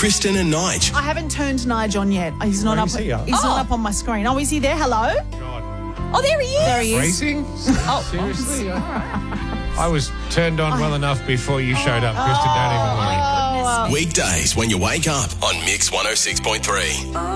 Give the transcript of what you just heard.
Kristen and Nige. I haven't turned Nige on yet. He's not Where up. is he? He's not up on my screen. Oh, is he there? Hello? God. Oh, there he is. There he is. Racing? Seriously? I was turned on well enough before you showed up, Kristen. Don't even worry. Weekdays when you wake up on Mix 106.3.